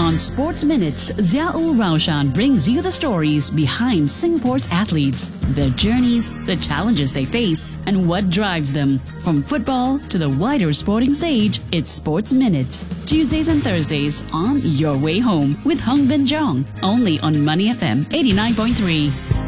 On Sports Minutes, Ziaul Raushan brings you the stories behind Singapore's athletes, their journeys, the challenges they face, and what drives them. From football to the wider sporting stage, it's Sports Minutes. Tuesdays and Thursdays on Your Way Home with Hong Bin Jong, only on Money FM 89.3.